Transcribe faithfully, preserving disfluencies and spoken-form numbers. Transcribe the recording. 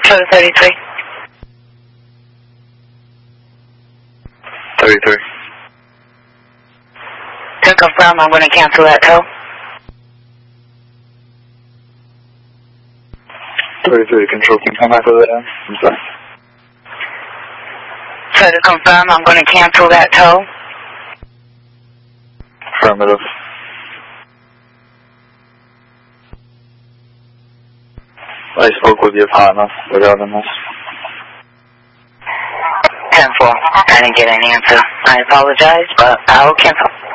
Total thirty-three. thirty-three. To confirm, I'm going to cancel that tow. thirty-three, control, can you come back with that? I'm sorry. So to confirm, I'm going to cancel that tow. Affirmative. I spoke with your partner regarding this. ten four. I didn't get an answer. I apologize, but I'll cancel.